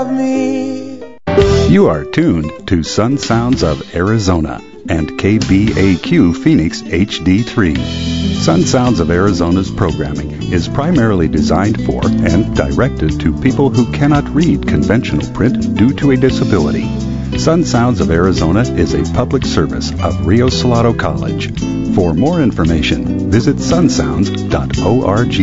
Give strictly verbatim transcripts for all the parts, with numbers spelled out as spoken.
You are tuned to Sun Sounds of Arizona and K B A Q Phoenix H D three. Sun Sounds of Arizona's programming is primarily designed for and directed to people who cannot read conventional print due to a disability. Sun Sounds of Arizona is a public service of Rio Salado College. For more information, visit sun sounds dot org.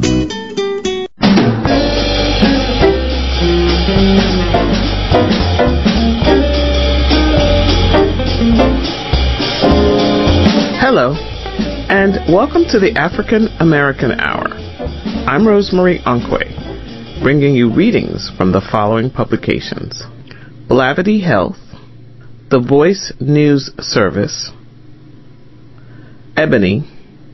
Hello, and welcome to the African American Hour. I'm Rosemary Onkwe, bringing you readings from the following publications: Blavity Health, The Voice News Service, Ebony,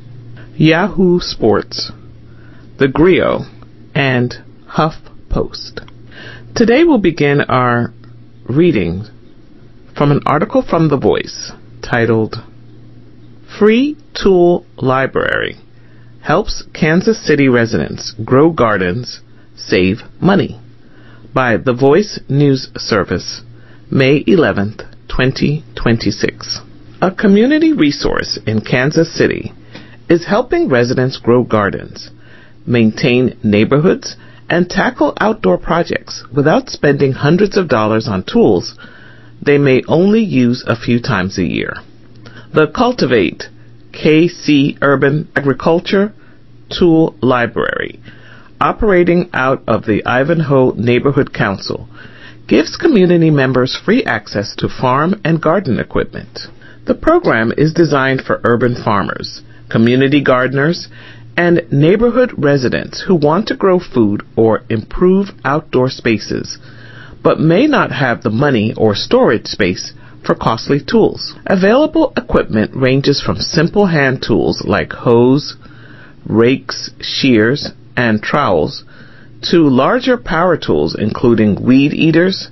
Yahoo Sports, The Griot, and Huff Post. Today we'll begin our reading from an article from The Voice titled Free Tool Library Helps Kansas City Residents Grow Gardens, Save Money, by The Voice News Service, May eleventh, twenty twenty-six. A community resource in Kansas City is helping residents grow gardens, maintain neighborhoods, and tackle outdoor projects without spending hundreds of dollars on tools they may only use a few times a year. The Cultivate K C Urban Agriculture Tool Library, operating out of the Ivanhoe Neighborhood Council, gives community members free access to farm and garden equipment. The program is designed for urban farmers, community gardeners, and neighborhood residents who want to grow food or improve outdoor spaces, but may not have the money or storage space for costly tools. Available equipment ranges from simple hand tools like hoes, rakes, shears, and trowels to larger power tools including weed eaters,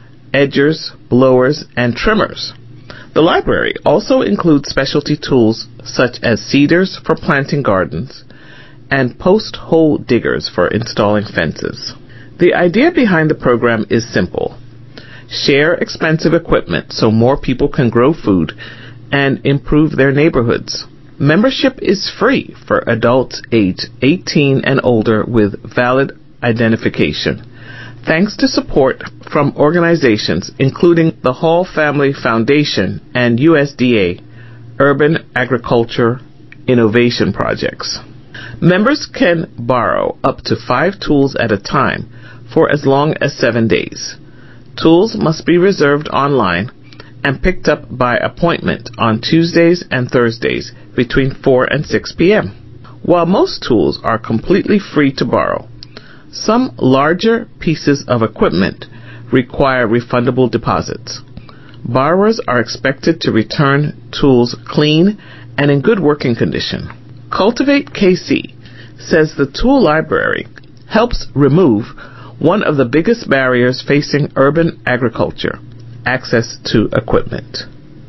edgers, blowers, and trimmers. The library also includes specialty tools such as seeders for planting gardens and post hole diggers for installing fences. The idea behind the program is simple: share expensive equipment so more people can grow food and improve their neighborhoods. Membership is free for adults aged eighteen and older with valid identification, thanks to support from organizations including the Hall Family Foundation and U S D A Urban Agriculture Innovation Projects. Members can borrow up to five tools at a time for as long as seven days. Tools must be reserved online and picked up by appointment on Tuesdays and Thursdays between four and six p.m. While most tools are completely free to borrow, some larger pieces of equipment require refundable deposits. Borrowers are expected to return tools clean and in good working condition. Cultivate K C says the tool library helps remove one of the biggest barriers facing urban agriculture: access to equipment.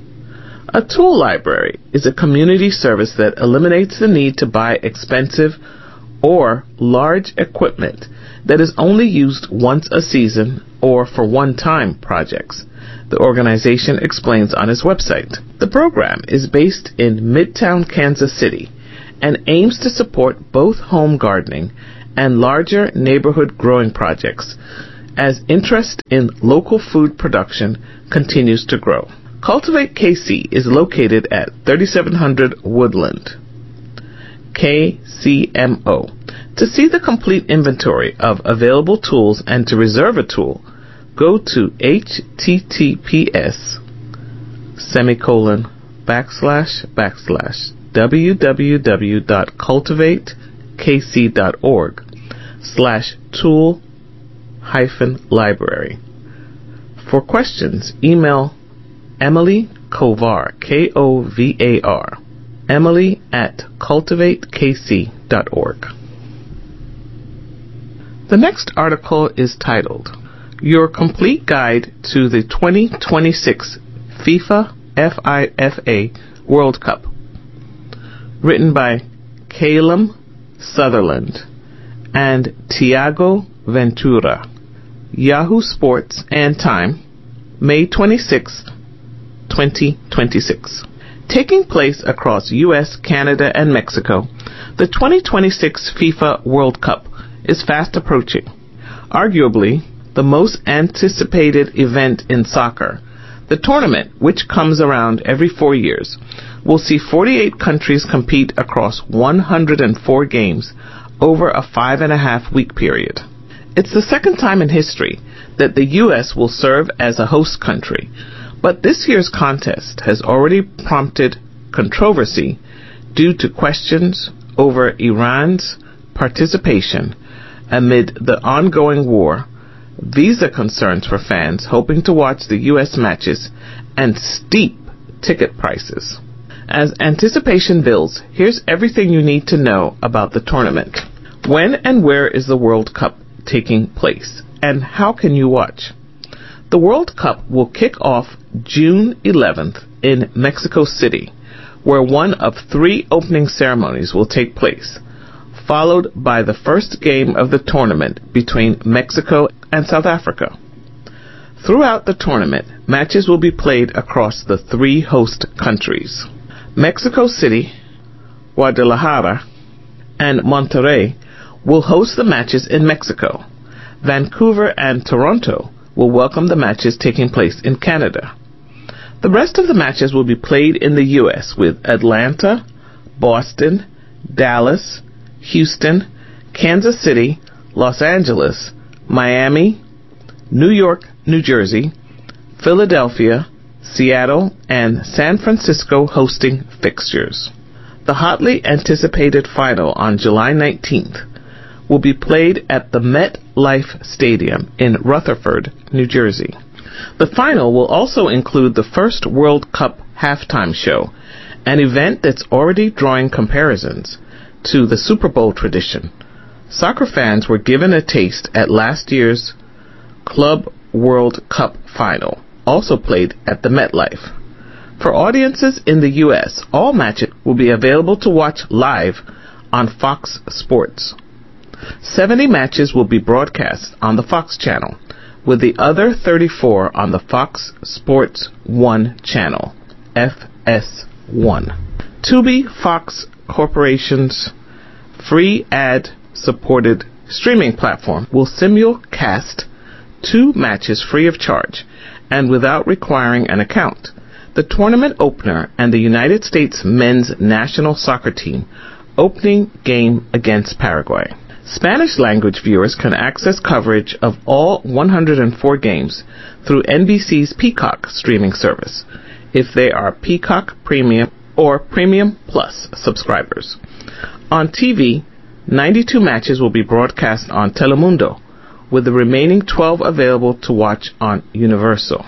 A tool library is a community service that eliminates the need to buy expensive or large equipment that is only used once a season or for one-time projects, the organization explains on its website. The program is based in Midtown Kansas City and aims to support both home gardening and larger neighborhood growing projects as interest in local food production continues to grow. Cultivate K C is located at thirty-seven hundred Woodland, K C M O. To see the complete inventory of available tools and to reserve a tool, go to https semicolon backslash backslash www.cultivatekc.org slash tool hyphen library. For questions, email Emily Kovar, K O V A R, Emily at cultivate k c dot org. The next article is titled Your Complete Guide to the twenty twenty-six FIFA FIFA World Cup, written by Calum Sutherland and Tiago Ventura, Yahoo Sports and Time, May twenty-sixth, twenty twenty-six. Taking place across U S, Canada, and Mexico, the twenty twenty-six FIFA World Cup is fast approaching. Arguably, the most anticipated event in soccer, the tournament, which comes around every four years, will see forty-eight countries compete across one hundred four games over a five and a half week period. It's the second time in history that the U S will serve as a host country, but this year's contest has already prompted controversy due to questions over Iran's participation amid the ongoing war, visa concerns for fans hoping to watch the U S matches, and steep ticket prices. As anticipation builds, here's everything you need to know about the tournament. When and where is the World Cup taking place, and how can you watch? The World Cup will kick off June eleventh in Mexico City, where one of three opening ceremonies will take place, followed by the first game of the tournament between Mexico and South Africa. Throughout the tournament, matches will be played across the three host countries. Mexico City, Guadalajara, and Monterrey will host the matches in Mexico. Vancouver and Toronto will welcome the matches taking place in Canada. The rest of the matches will be played in the U S with Atlanta, Boston, Dallas, Houston, Kansas City, Los Angeles, Miami, New York, New Jersey, Philadelphia, Seattle, and San Francisco hosting fixtures. The hotly anticipated final on July nineteenth will be played at the MetLife Stadium in Rutherford, New Jersey. The final will also include the first World Cup halftime show, an event that's already drawing comparisons to the Super Bowl tradition. Soccer fans were given a taste at last year's Club World Cup final, also played at the MetLife. For audiences in the U S, all matches will be available to watch live on Fox Sports. seventy matches will be broadcast on the Fox channel, with the other thirty-four on the Fox Sports one channel, F S one. Tubi Fox Corporation's free ad-supported streaming platform will simulcast two matches free of charge and without requiring an account. The tournament opener and the United States men's national soccer team opening game against Paraguay. Spanish language viewers can access coverage of all one hundred four games through N B C's Peacock streaming service if they are Peacock Premium or Premium Plus subscribers. On T V, ninety-two matches will be broadcast on Telemundo, with the remaining twelve available to watch on Universal.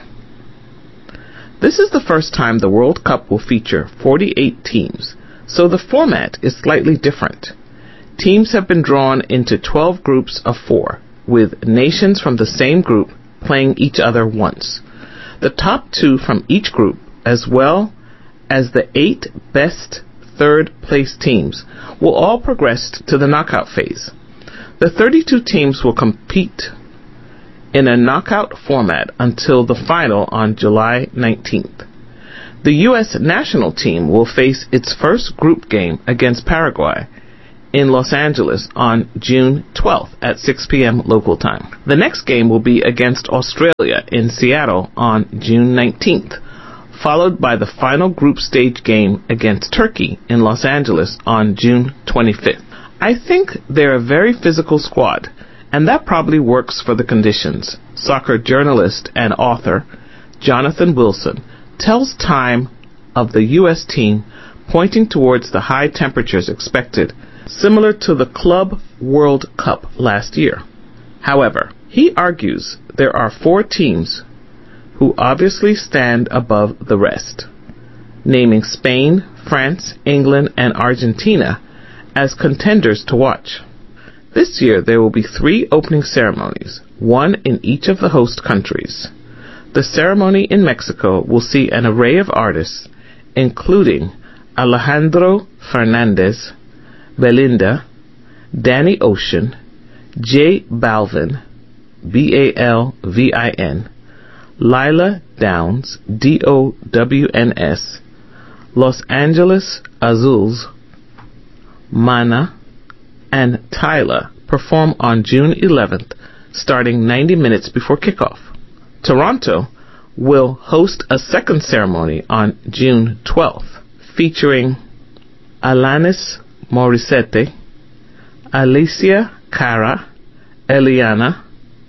This is the first time the World Cup will feature forty-eight teams, so the format is slightly different. Teams have been drawn into twelve groups of four, with nations from the same group playing each other once. The top two from each group, as well as the eight best third-place teams, will all progress to the knockout phase. The thirty-two teams will compete in a knockout format until the final on July nineteenth. The U S national team will face its first group game against Paraguay in Los Angeles on June twelfth at six p.m. local time. The next game will be against Australia in Seattle on June nineteenth, followed by the final group stage game against Turkey in Los Angeles on June twenty-fifth. I think they're a very physical squad, and that probably works for the conditions. Soccer journalist and author Jonathan Wilson tells Time of the U S team, pointing towards the high temperatures expected, similar to the Club World Cup last year. However, he argues there are four teams who obviously stand above the rest, naming Spain, France, England, and Argentina as contenders to watch. This year there will be three opening ceremonies, one in each of the host countries. The ceremony in Mexico will see an array of artists, including Alejandro Fernandez, Belinda, Danny Ocean, J Balvin, B A L V I N, Lila Downs, D O W N S, Los Angeles Azules, Mana, and Tyler perform on June eleventh, starting ninety minutes before kickoff. Toronto will host a second ceremony on June twelfth, featuring Alanis Morissette, Alicia Cara, Eliana,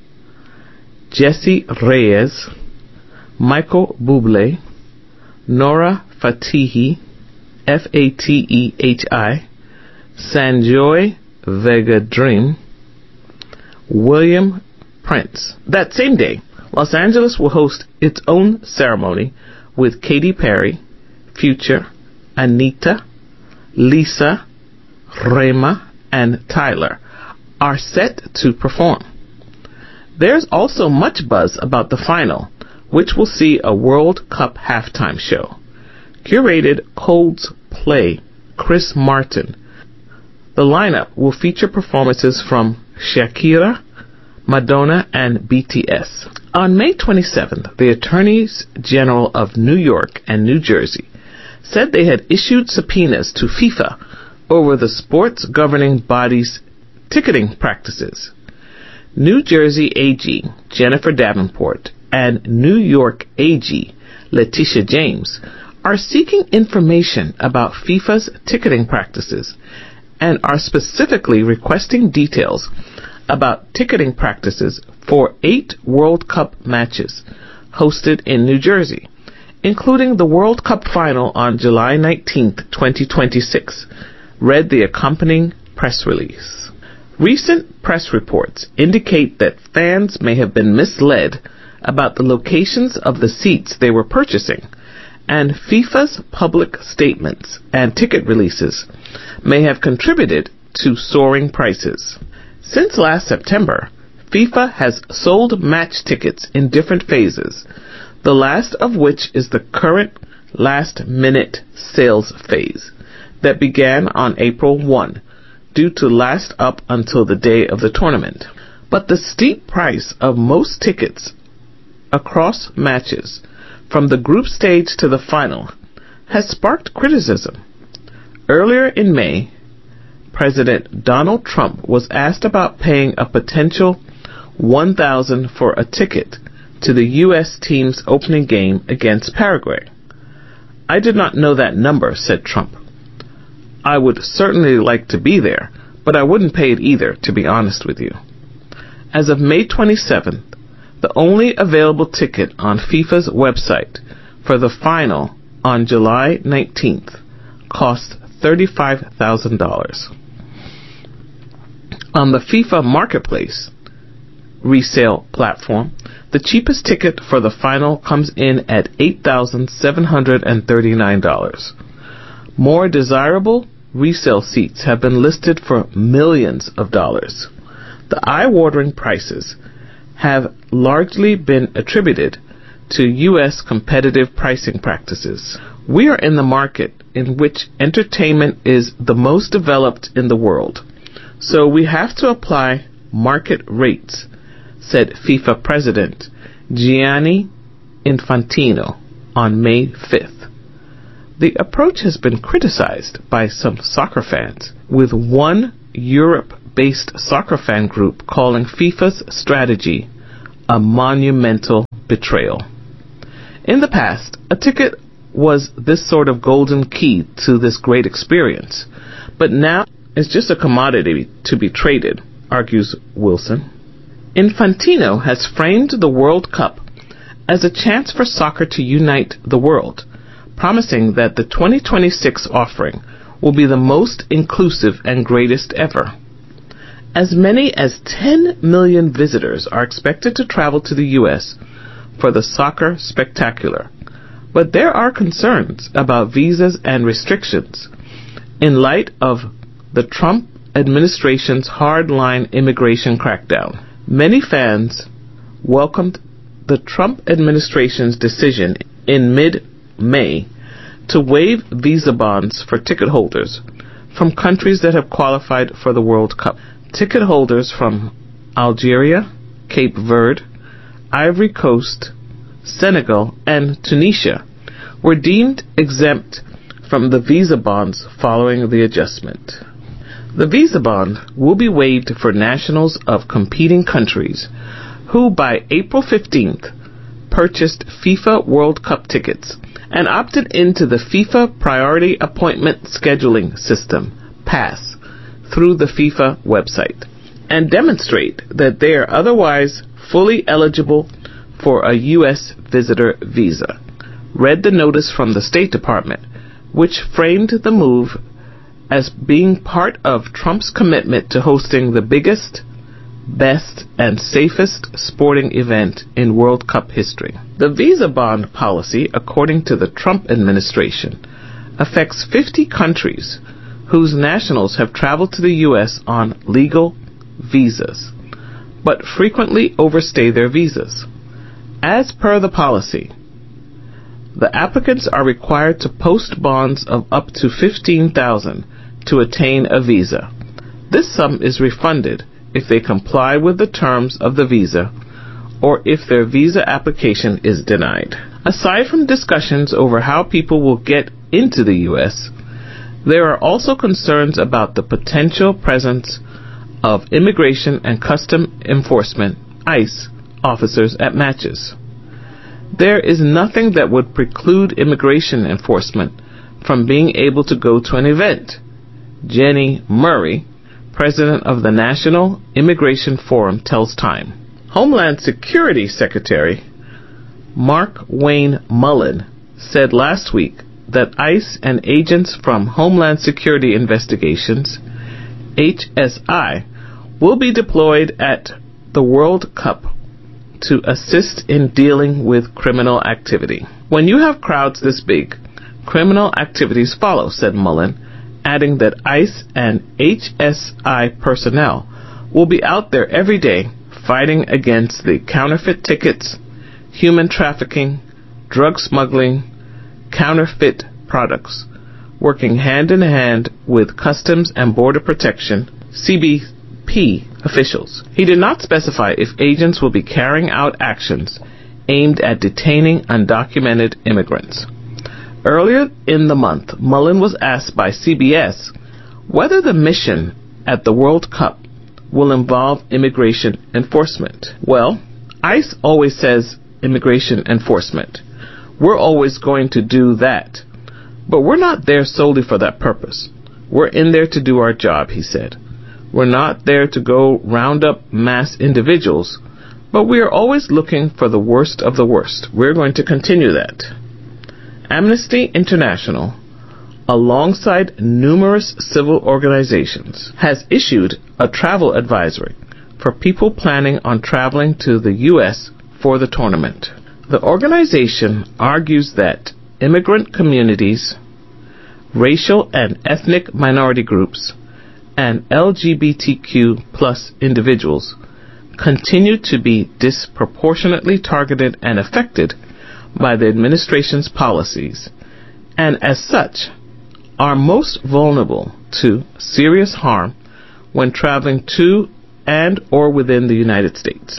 Jesse Reyes, Michael Bublé, Nora Fatihi, F A T E H I, Sanjoy Vega Dream, William Prince. That same day, Los Angeles will host its own ceremony with Katy Perry, Future, Anita, Lisa, Rema, and Tyler are set to perform. There's also much buzz about the final, which will see a World Cup halftime show. Curated Coldplay Chris Martin. The lineup will feature performances from Shakira, Madonna, and B T S. On May twenty-seventh, the Attorneys General of New York and New Jersey said they had issued subpoenas to FIFA over the sports governing body's ticketing practices. New Jersey A G Jennifer Davenport and New York A G Letitia James are seeking information about FIFA's ticketing practices and are specifically requesting details about ticketing practices for eight World Cup matches hosted in New Jersey, including the World Cup final on July nineteenth, twenty twenty-six, read the accompanying press release. Recent press reports indicate that fans may have been misled about the locations of the seats they were purchasing, and FIFA's public statements and ticket releases may have contributed to soaring prices. Since last September, FIFA has sold match tickets in different phases, the last of which is the current last-minute sales phase that began on April first due to last up until the day of the tournament. But the steep price of most tickets across matches from the group stage to the final has sparked criticism. Earlier in May, President Donald Trump was asked about paying a potential one thousand dollars for a ticket to the U S team's opening game against Paraguay. "I did not know that number," said Trump. "I would certainly like to be there, but I wouldn't pay it either, to be honest with you." As of May twenty-seventh, the only available ticket on FIFA's website for the final on July nineteenth cost thirty-five thousand dollars. On the FIFA Marketplace resale platform, the cheapest ticket for the final comes in at eight thousand seven hundred thirty-nine dollars. More desirable resale seats have been listed for millions of dollars. The eye-watering prices have largely been attributed to U S competitive pricing practices. "We are in the market in which entertainment is the most developed in the world, so we have to apply market rates," said FIFA President Gianni Infantino on May fifth. The approach has been criticized by some soccer fans, with one Europe-based soccer fan group calling FIFA's strategy a monumental betrayal. In the past, a ticket was this sort of golden key to this great experience, but now it's just a commodity to be traded, argues Wilson. Infantino has framed the World Cup as a chance for soccer to unite the world, promising that the twenty twenty-six offering will be the most inclusive and greatest ever. As many as ten million visitors are expected to travel to the U S for the soccer spectacular, but there are concerns about visas and restrictions in light of the Trump administration's hard-line immigration crackdown. Many fans welcomed the Trump administration's decision in mid-May to waive visa bonds for ticket holders from countries that have qualified for the World Cup. Ticket holders from Algeria, Cape Verde, Ivory Coast, Senegal, and Tunisia were deemed exempt from the visa bonds following the adjustment. The visa bond will be waived for nationals of competing countries who by April fifteenth purchased FIFA World Cup tickets and opted into the FIFA Priority Appointment Scheduling System, PASS, through the FIFA website, and demonstrate that they are otherwise fully eligible for a U S visitor visa, read the notice from the State Department, which framed the move as being part of Trump's commitment to hosting the biggest, best, and safest sporting event in World Cup history. The visa bond policy, according to the Trump administration, affects fifty countries whose nationals have traveled to the U S on legal visas, but frequently overstay their visas. As per the policy, the applicants are required to post bonds of up to fifteen thousand dollars to attain a visa. This sum is refunded if they comply with the terms of the visa or if their visa application is denied. Aside from discussions over how people will get into the U S, there are also concerns about the potential presence of Immigration and Customs Enforcement, ICE, officers at matches. There is nothing that would preclude immigration enforcement from being able to go to an event, Jenny Murray, president of the National Immigration Forum, tells Time. Homeland Security Secretary Mark Wayne Mullen said last week that ICE and agents from Homeland Security Investigations, H S I, will be deployed at the World Cup to assist in dealing with criminal activity. When you have crowds this big, criminal activities follow, said Mullen, adding that ICE and H S I personnel will be out there every day fighting against the counterfeit tickets, human trafficking, drug smuggling, counterfeit products, working hand in hand with Customs and Border Protection, C B P, officials. He did not specify if agents will be carrying out actions aimed at detaining undocumented immigrants. Earlier in the month, Mullen was asked by C B S whether the mission at the World Cup will involve immigration enforcement. Well, ICE always says immigration enforcement. We're always going to do that. But we're not there solely for that purpose. We're in there to do our job, he said. We're not there to go round up mass individuals, but we are always looking for the worst of the worst. We're going to continue that. Amnesty International, alongside numerous civil organizations, has issued a travel advisory for people planning on traveling to the U S for the tournament. The organization argues that immigrant communities, racial and ethnic minority groups, and L G B T Q plus individuals continue to be disproportionately targeted and affected by the administration's policies, and as such are most vulnerable to serious harm when traveling to and or within the United States.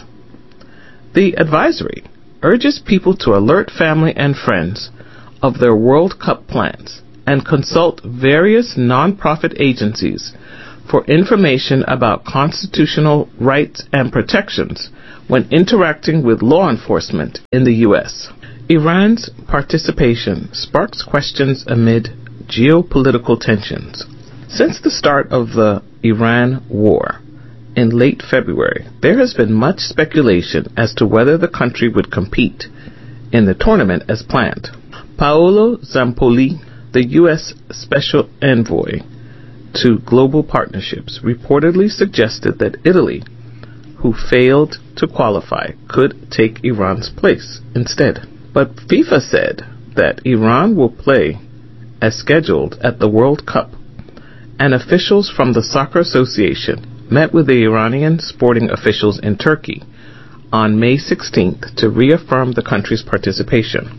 The advisory urges people to alert family and friends of their World Cup plans and consult various non-profit agencies for information about constitutional rights and protections when interacting with law enforcement in the U S. Iran's participation sparks questions amid geopolitical tensions. Since the start of the Iran war in late February, there has been much speculation as to whether the country would compete in the tournament as planned. Paolo Zampoli, the U S Special Envoy to Global Partnerships, reportedly suggested that Italy, who failed to qualify, could take Iran's place instead. But FIFA said that Iran will play as scheduled at the World Cup, and officials from the Soccer Association met with the Iranian sporting officials in Turkey on May sixteenth to reaffirm the country's participation.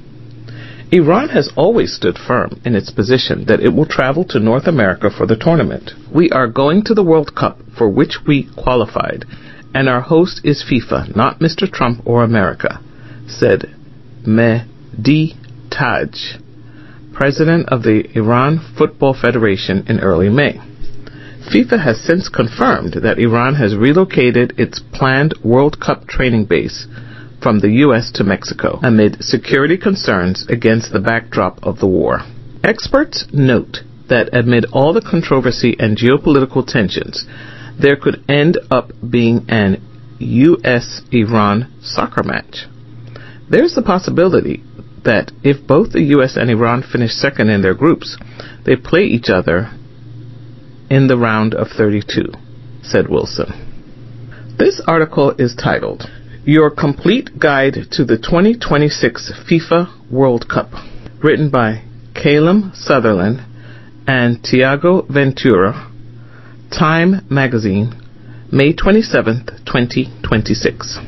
Iran has always stood firm in its position that it will travel to North America for the tournament. We are going to the World Cup for which we qualified, and our host is FIFA, not Mister Trump or America, said Mehdi Taj, president of the Iran Football Federation, in early May. FIFA has since confirmed that Iran has relocated its planned World Cup training base from the U S to Mexico amid security concerns against the backdrop of the war. Experts note that amid all the controversy and geopolitical tensions, there could end up being an U S Iran soccer match. There's the possibility that if both the U S and Iran finish second in their groups, they play each other in the round of thirty-two, said Wilson. This article is titled, Your Complete Guide to the twenty twenty-six FIFA World Cup, written by Calum Sutherland and Tiago Ventura, Time Magazine, May twenty-seventh, twenty twenty-six.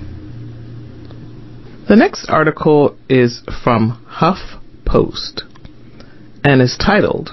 The next article is from HuffPost and is titled,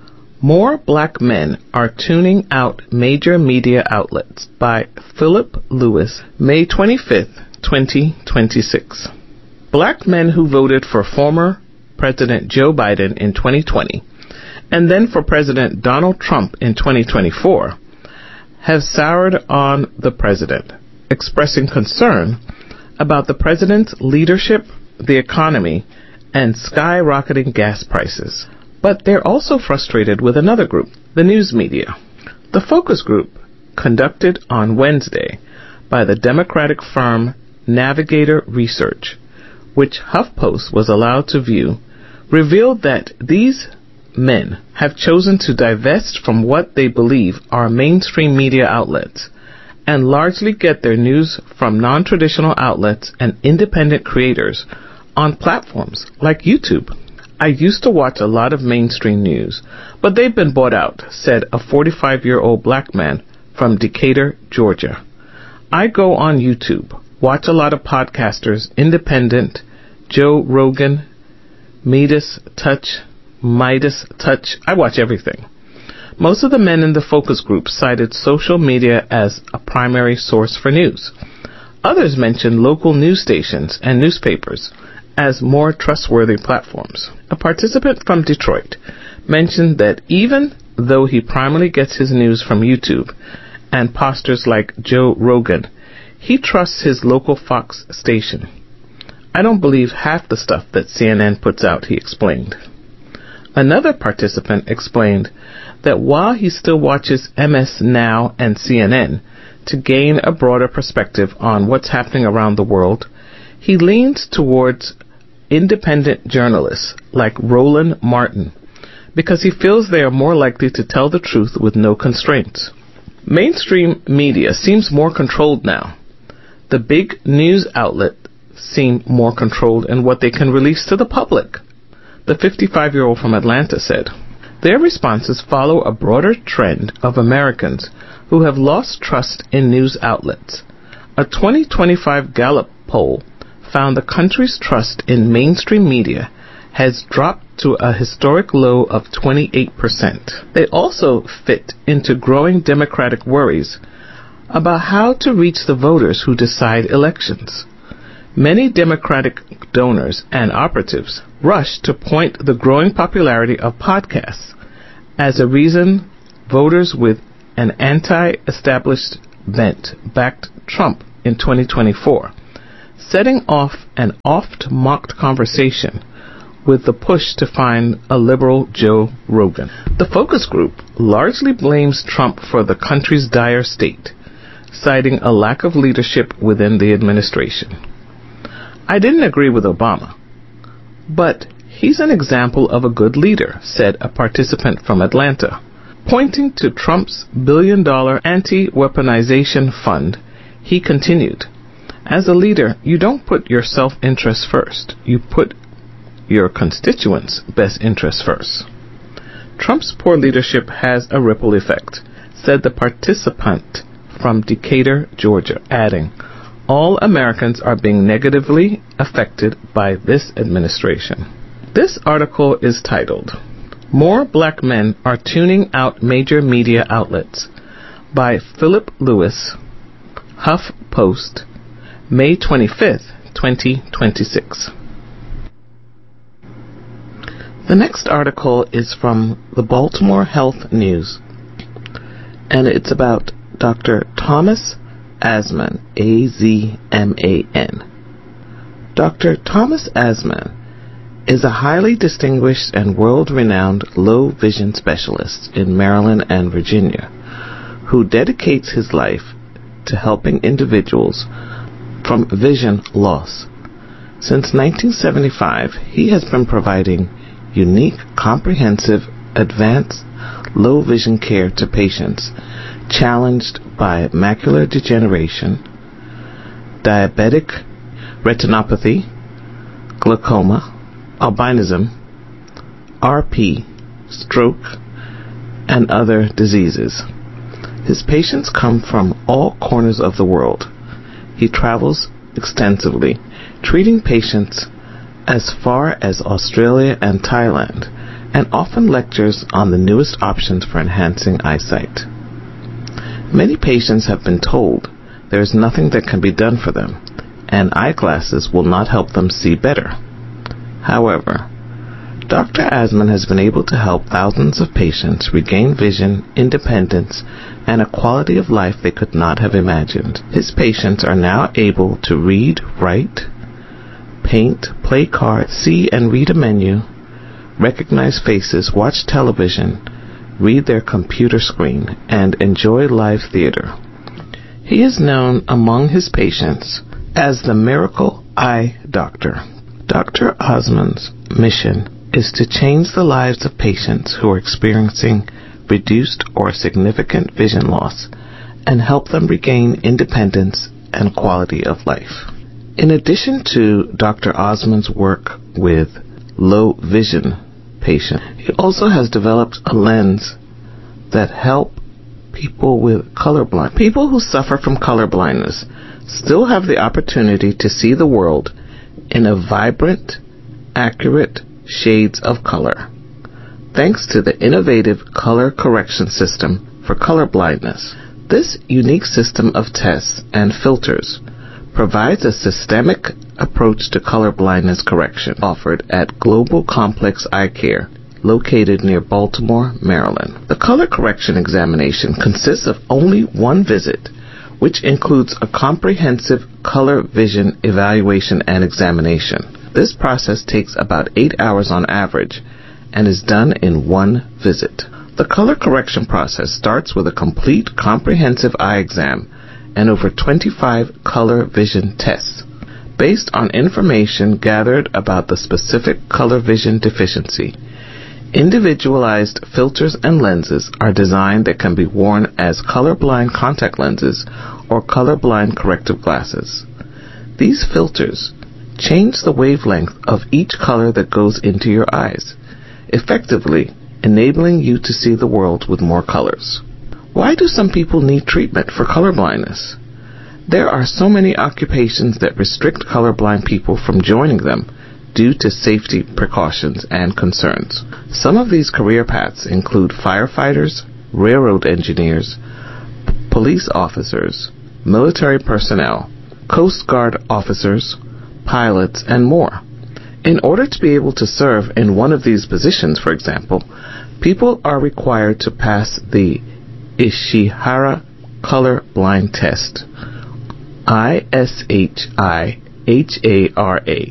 More Black Men Are Tuning Out Major Media Outlets by Philip Lewis, May twenty-fifth, twenty twenty-six. Black men who voted for former President Joe Biden in twenty twenty and then for President Donald Trump in twenty twenty-four have soured on the president, expressing concern about the president's leadership, the economy, and skyrocketing gas prices. But they're also frustrated with another group, the news media. The focus group, conducted on Wednesday by the Democratic firm Navigator Research, which HuffPost was allowed to view, revealed that these men have chosen to divest from what they believe are mainstream media outlets and largely get their news from non-traditional outlets and independent creators on platforms like YouTube. I used to watch a lot of mainstream news, but they've been bought out, said a forty-five-year-old black man from Decatur, Georgia. I go on YouTube, watch a lot of podcasters, independent, Joe Rogan, Midas Touch, Midas Touch. I watch everything. Most of the men in the focus group cited social media as a primary source for news. Others mentioned local news stations and newspapers as more trustworthy platforms. A participant from Detroit mentioned that even though he primarily gets his news from YouTube and posters like Joe Rogan, he trusts his local Fox station. I don't believe half the stuff that C N N puts out, he explained. Another participant explained that while he still watches M S Now and C N N to gain a broader perspective on what's happening around the world, he leans towards independent journalists like Roland Martin because he feels they are more likely to tell the truth with no constraints. Mainstream media seems more controlled now. The big news outlets seem more controlled in what they can release to the public, the fifty-five-year-old from Atlanta said. Their responses follow a broader trend of Americans who have lost trust in news outlets. A twenty twenty-five Gallup poll found the country's trust in mainstream media has dropped to a historic low of twenty-eight percent. They also fit into growing Democratic worries about how to reach the voters who decide elections. Many Democratic donors and operatives rush to point the growing popularity of podcasts as a reason voters with an anti-established bent backed Trump in twenty twenty-four, setting off an oft-mocked conversation with the push to find a liberal Joe Rogan. The focus group largely blames Trump for the country's dire state, citing a lack of leadership within the administration. I didn't agree with Obama, but he's an example of a good leader, said a participant from Atlanta. Pointing to Trump's billion-dollar anti-weaponization fund, he continued, as a leader, you don't put your self-interest first. You put your constituents' best interests first. Trump's poor leadership has a ripple effect, said the participant from Decatur, Georgia, adding, all Americans are being negatively affected by this administration. This article is titled, More Black Men Are Tuning Out Major Media Outlets by Philip Lewis, Huff HuffPost, May twenty-fifth, twenty twenty-six. The next article is from the Baltimore Health News, and it's about Doctor Thomas Azman, A Z M A N. Doctor Thomas Azman is a highly distinguished and world-renowned low vision specialist in Maryland and Virginia who dedicates his life to helping individuals from vision loss. Since nineteen seventy-five, he has been providing unique, comprehensive, advanced low vision care to patients challenged by macular degeneration, diabetic retinopathy, glaucoma, albinism, R P, stroke, and other diseases. His patients come from all corners of the world. He travels extensively, treating patients as far as Australia and Thailand, and often lectures on the newest options for enhancing eyesight. Many patients have been told there is nothing that can be done for them, and eyeglasses will not help them see better. However, Doctor Azman has been able to help thousands of patients regain vision, independence, and a quality of life they could not have imagined. His patients are now able to read, write, paint, play cards, see and read a menu, recognize faces, watch television, read their computer screen, and enjoy live theater. He is known among his patients as the Miracle Eye Doctor. Doctor Azman's mission is to change the lives of patients who are experiencing reduced or significant vision loss and help them regain independence and quality of life. In addition to Doctor Azman's work with low vision patients, he also has developed a lens that help people with colorblind. People who suffer from color blindness still have the opportunity to see the world in a vibrant, accurate shades of color, thanks to the innovative color correction system for color blindness. This unique system of tests and filters provides a systemic approach to color blindness correction offered at Global Complex Eye Care, located near Baltimore, Maryland. The color correction examination consists of only one visit, which includes a comprehensive color vision evaluation and examination. This process takes about eight hours on average and is done in one visit. The color correction process starts with a complete comprehensive eye exam and over twenty-five color vision tests. Based on information gathered about the specific color vision deficiency, individualized filters and lenses are designed that can be worn as colorblind contact lenses or colorblind corrective glasses. These filters change the wavelength of each color that goes into your eyes, effectively enabling you to see the world with more colors. Why do some people need treatment for color blindness? There are so many occupations that restrict colorblind people from joining them due to safety precautions and concerns. Some of these career paths include firefighters, railroad engineers, police officers, military personnel, Coast Guard officers, pilots, and more. In order to be able to serve in one of these positions, for example, people are required to pass the Ishihara Color Blind Test, I S H I H A R A,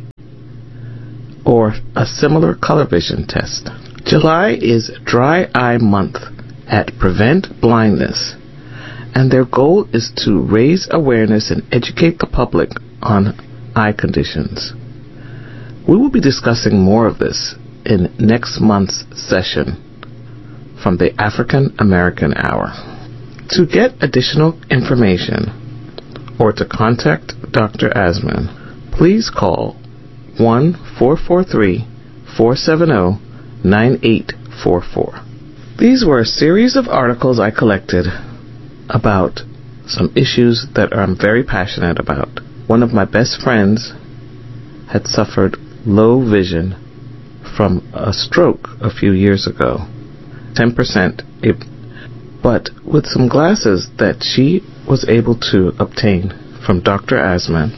or a similar color vision test. July is Dry Eye Month at Prevent Blindness, and their goal is to raise awareness and educate the public on eye conditions. We will be discussing more of this in next month's session from the African American Hour. To get additional information or to contact Doctor Azman, please call one four four three, four seven zero, nine eight four four. These were a series of articles I collected about some issues that I'm very passionate about. One of my best friends had suffered low vision from a stroke a few years ago, ten percent, but with some glasses that she was able to obtain from Doctor Asman.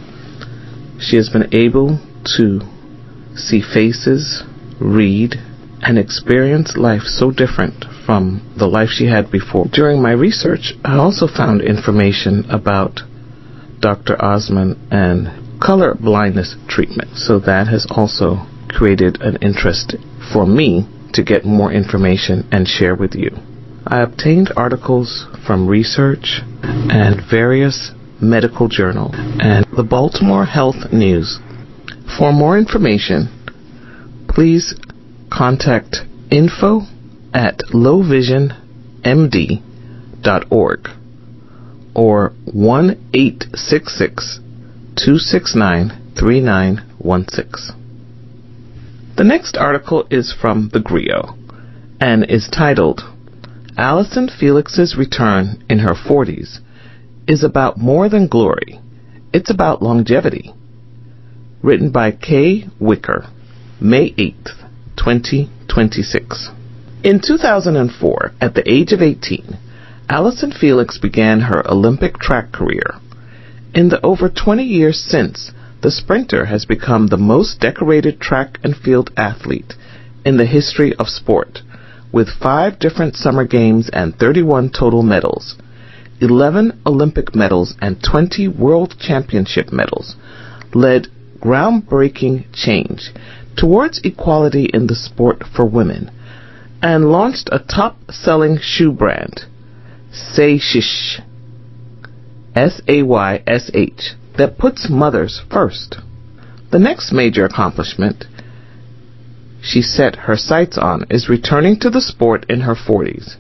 She has been able to see faces, read, and experience life so different from the life she had before. During my research, I also found information about Doctor Asman and color blindness treatment, so that has also created an interest for me to get more information and share with you. I obtained articles from research and various medical journals and the Baltimore Health News. For more information, please contact info at low vision m d dot org or one eight six six, two six nine, three nine one six. The next article is from The Griot and is titled, Allyson Felix's Return in Her forties is About More Than Glory. It's About Longevity. Written by Kay Wicker, May eighth, twenty twenty-six. In two thousand four, at the age of eighteen, Allyson Felix began her Olympic track career. In the over twenty years since, the sprinter has become the most decorated track and field athlete in the history of sport, with five different summer games and thirty-one total medals, eleven Olympic medals and twenty World Championship medals, led groundbreaking change towards equality in the sport for women, and launched a top-selling shoe brand, Sayshsh, S A Y S H, that puts mothers first. The next major accomplishment she set her sights on is returning to the sport in her forties,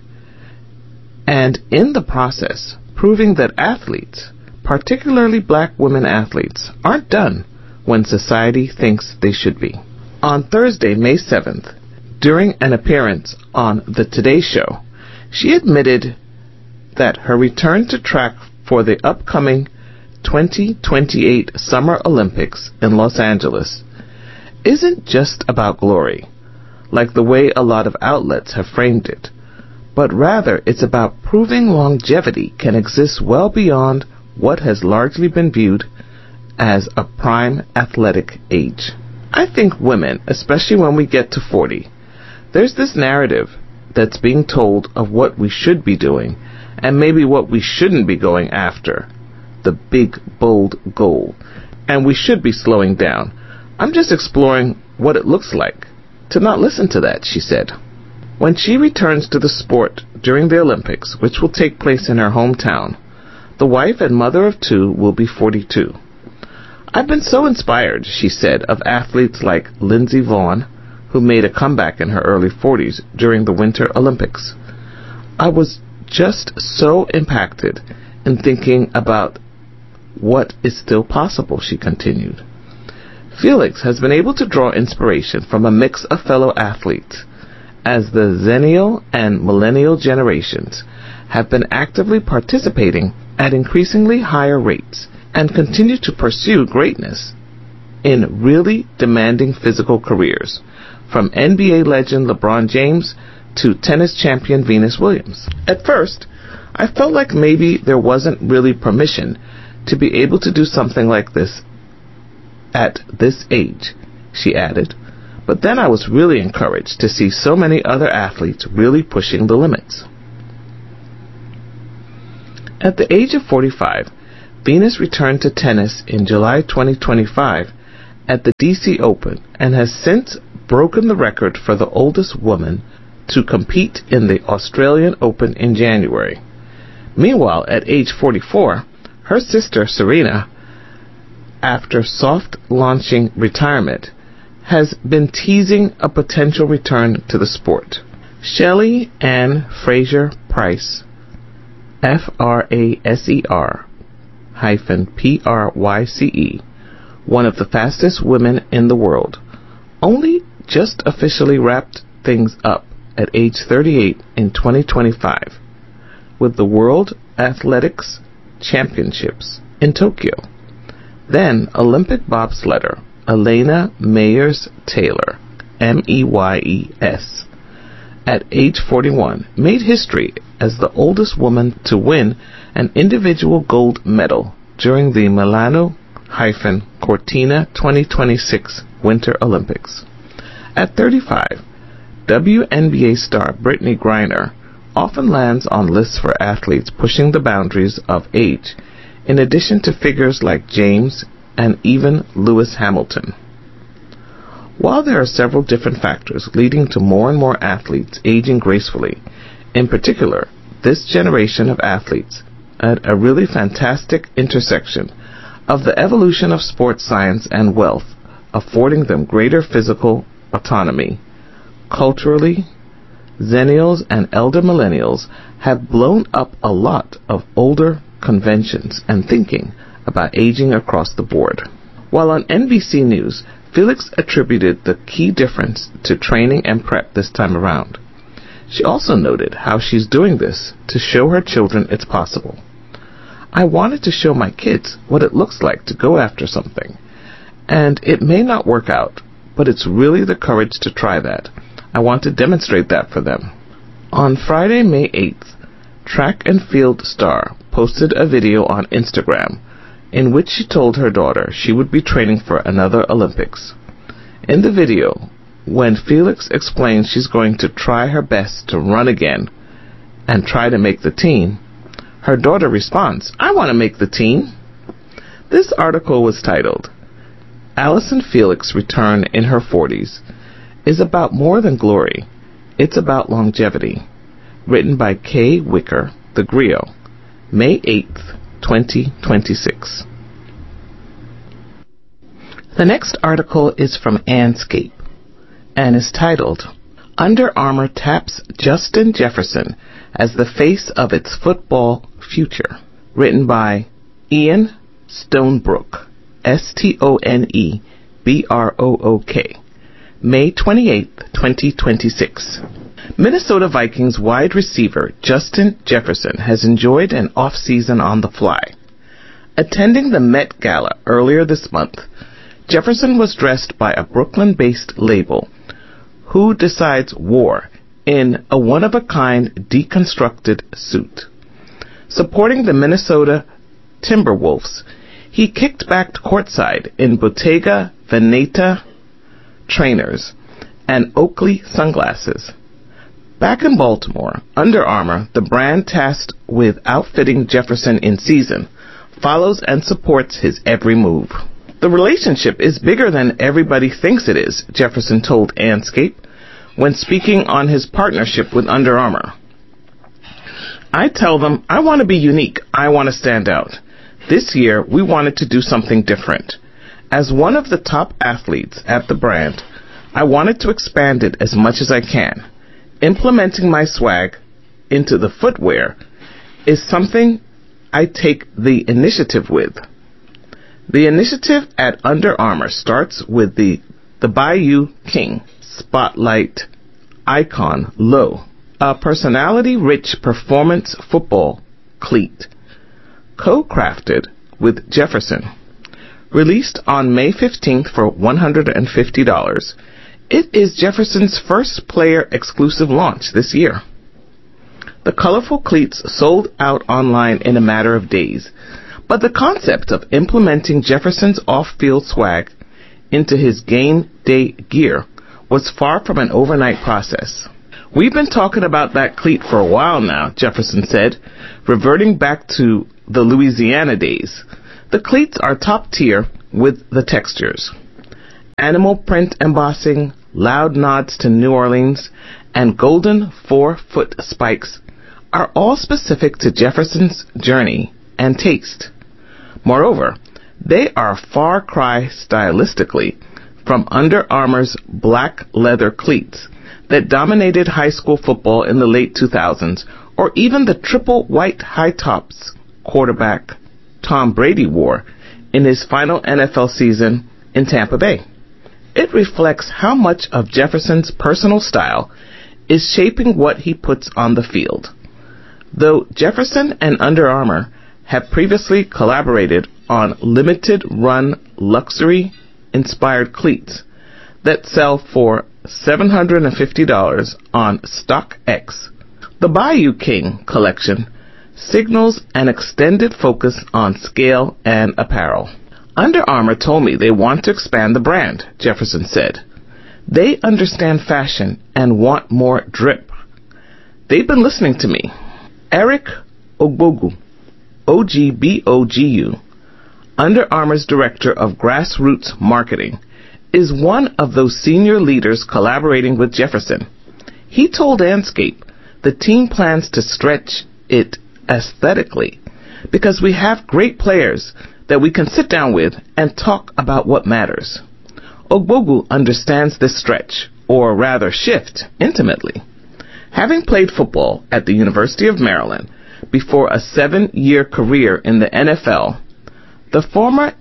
and in the process proving that athletes, particularly black women athletes, aren't done when society thinks they should be. On Thursday, May seventh, during an appearance on The Today Show, she admitted that her return to track for the upcoming twenty twenty-eight Summer Olympics in Los Angeles isn't just about glory, like the way a lot of outlets have framed it, but rather it's about proving longevity can exist well beyond what has largely been viewed as a prime athletic age. I think women, especially when we get to forty, there's this narrative that's being told of what we should be doing and maybe what we shouldn't be going after, the big, bold goal, and we should be slowing down. I'm just exploring what it looks like to not listen to that, she said. When she returns to the sport during the Olympics, which will take place in her hometown, the wife and mother of two will be forty-two. I've been so inspired, she said, of athletes like Lindsey Vonn, who made a comeback in her early forties during the Winter Olympics. I was just so impacted in thinking about what is still possible, she continued. Felix has been able to draw inspiration from a mix of fellow athletes, as the Zennial and Millennial generations have been actively participating at increasingly higher rates and continue to pursue greatness in really demanding physical careers, from N B A legend LeBron James to tennis champion Venus Williams. At first, I felt like maybe there wasn't really permission to be able to do something like this at this age, she added, but then I was really encouraged to see so many other athletes really pushing the limits. At the age of forty-five, Venus returned to tennis in July twenty twenty-five at the D C Open and has since broken the record for the oldest woman to compete in the Australian Open in January. Meanwhile, at age forty-four, her sister Serena, after soft launching retirement, has been teasing a potential return to the sport. Shelley Ann Fraser Price, F R A S E R hyphen P R Y C E, one of the fastest women in the world, only just officially wrapped things up at age thirty-eight in twenty twenty-five with the World Athletics Championships in Tokyo. Then Olympic bobsledder Elena Meyers-Taylor, M E Y E S, at age forty-one, made history as the oldest woman to win an individual gold medal during the Milano-Cortina twenty twenty-six Winter Olympics. At thirty-five, W N B A star Brittany Griner often lands on lists for athletes pushing the boundaries of age, in addition to figures like James and even Lewis Hamilton. While there are several different factors leading to more and more athletes aging gracefully, in particular, this generation of athletes at a really fantastic intersection of the evolution of sports science and wealth, affording them greater physical autonomy. Culturally, Zennials and elder millennials have blown up a lot of older conventions and thinking about aging across the board. While on N B C News, Felix attributed the key difference to training and prep this time around. She also noted how she's doing this to show her children it's possible. I wanted to show my kids what it looks like to go after something, and it may not work out, but it's really the courage to try that. I want to demonstrate that for them. On Friday, May eighth, track and field star posted a video on Instagram in which she told her daughter she would be training for another Olympics. In the video, when Felix explains she's going to try her best to run again and try to make the team, her daughter responds, "I want to make the team." This article was titled, "Allyson Felix Return in Her forties is about more than glory. It's about longevity." Written by Kay Wicker, The Griot, May eighth, twenty twenty-six. The next article is from Anscape and is titled, Under Armour Taps Justin Jefferson as the Face of Its Football Future. Written by Ian Stonebrook, S T O N E B R O O K, May twenty-eighth, twenty twenty-six. Minnesota Vikings wide receiver Justin Jefferson has enjoyed an off-season on the fly. Attending the Met Gala earlier this month, Jefferson was dressed by a Brooklyn-based label who decides war in a one-of-a-kind deconstructed suit. Supporting the Minnesota Timberwolves, he kicked back courtside in Bottega Veneta trainers and Oakley sunglasses. Back in Baltimore, Under Armour, the brand tasked with outfitting Jefferson in season, follows and supports his every move. The relationship is bigger than everybody thinks it is, Jefferson told Anscape when speaking on his partnership with Under Armour. I tell them, I want to be unique. I want to stand out. This year, we wanted to do something different. As one of the top athletes at the brand, I wanted to expand it as much as I can. Implementing my swag into the footwear is something I take the initiative with. The initiative at Under Armour starts with the, the Bayou King Spotlight Icon Low, a personality-rich performance football cleat, co-crafted with Jefferson. Released on May fifteenth for one hundred fifty dollars, it is Jefferson's first player-exclusive launch this year. The colorful cleats sold out online in a matter of days, but the concept of implementing Jefferson's off-field swag into his game day gear was far from an overnight process. We've been talking about that cleat for a while now, Jefferson said, reverting back to the Louisiana days. The cleats are top tier with the textures. Animal print embossing, loud nods to New Orleans, and golden four-foot spikes are all specific to Jefferson's journey and taste. Moreover, they are a far cry stylistically from Under Armour's black leather cleats that dominated high school football in the late two thousands, or even the triple white high tops quarterback Tom Brady wore in his final N F L season in Tampa Bay. It reflects how much of Jefferson's personal style is shaping what he puts on the field. Though Jefferson and Under Armour have previously collaborated on limited-run luxury-inspired cleats that sell for seven hundred fifty dollars on StockX, the Bayou King collection signals an extended focus on scale and apparel. Under Armour told me they want to expand the brand, Jefferson said. They understand fashion and want more drip. They've been listening to me. Eric Ogbogu, O G B O G U, Under Armour's Director of Grassroots Marketing, is one of those senior leaders collaborating with Jefferson. He told Anscape the team plans to stretch it aesthetically because we have great players that we can sit down with and talk about what matters. Ogbogu understands this stretch, or rather shift, intimately. Having played football at the University of Maryland before a seven-year career in the N F L, the former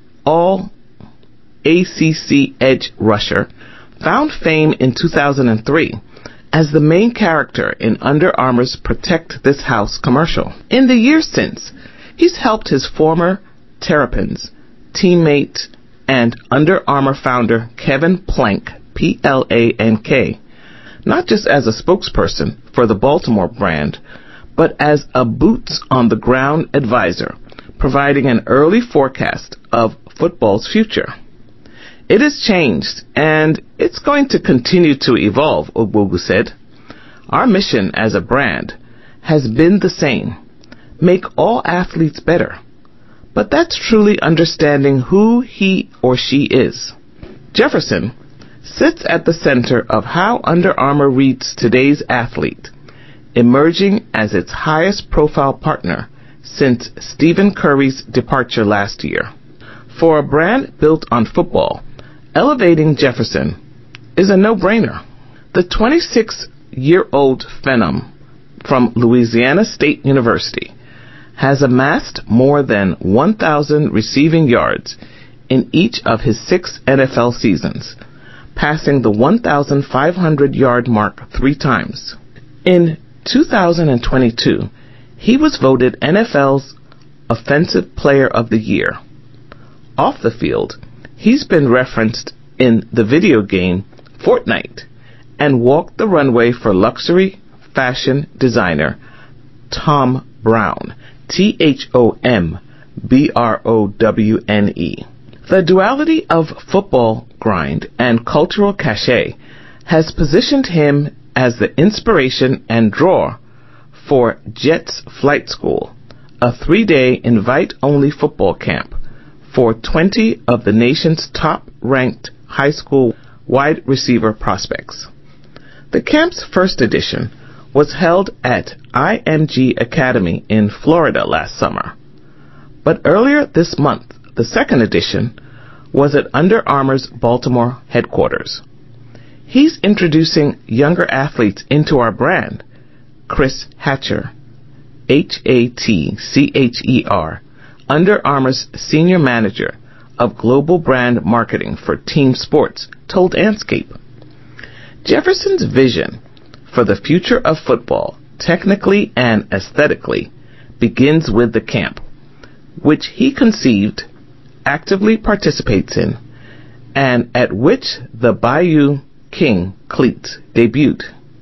All-A C C edge rusher found fame in two thousand three as the main character in Under Armour's Protect This House commercial. In the years since, he's helped his former Terrapins teammate and Under Armour founder Kevin Plank, P L A N K, not just as a spokesperson for the Baltimore brand, but as a boots-on-the-ground advisor, providing an early forecast of football's future. It has changed, and it's going to continue to evolve, Ogbogu said. Our mission as a brand has been the same: make all athletes better. But that's truly understanding who he or she is. Jefferson sits at the center of how Under Armour reads today's athlete, emerging as its highest profile partner since Stephen Curry's departure last year. For a brand built on football, elevating Jefferson is a no-brainer. The twenty-six-year-old phenom from Louisiana State University has amassed more than one thousand receiving yards in each of his six N F L seasons, passing the one thousand five hundred yard mark three times. In two thousand twenty-two, he was voted N F L's Offensive Player of the Year. Off the field, he's been referenced in the video game Fortnite and walked the runway for luxury fashion designer Thom Browne, T H O M B R O W N E. The duality of football grind and cultural cachet has positioned him as the inspiration and draw for Jets Flight School, a three-day invite-only football camp for twenty of the nation's top-ranked high school wide receiver prospects. The camp's first edition was held at I M G Academy in Florida last summer. But earlier this month, the second edition was at Under Armour's Baltimore headquarters. He's introducing younger athletes into our brand. Chris Hatcher, H A T C H E R, Under Armour's Senior Manager of Global Brand Marketing for Team Sports, told Anscape. Jefferson's vision for the future of football, technically and aesthetically, begins with the camp, which he conceived, actively participates in, and at which the Bayou King cleats debuted.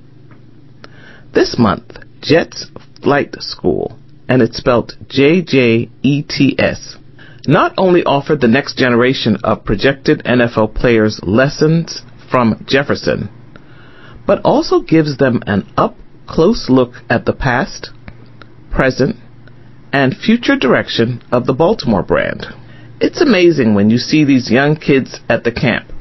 This month, Jets Flight School, and it's spelled J J E T S, not only offered the next generation of projected N F L players lessons from Jefferson, but also gives them an up-close look at the past, present, and future direction of the Baltimore brand. It's amazing when you see these young kids at the camp